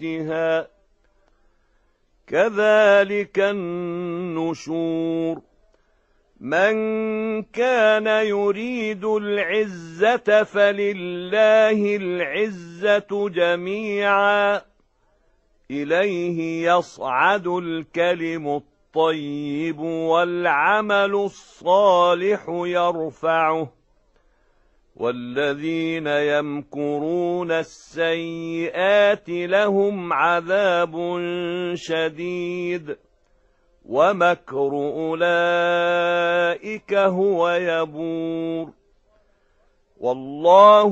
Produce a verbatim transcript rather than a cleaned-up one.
موتها كذلك النشور من كان يريد العزة فلله العزة جميعا إليه يصعد الكلم الطيب والعمل الصالح يرفعه والذين يمكرون السيئات لهم عذاب شديد ومكر أولئك هو يبور والله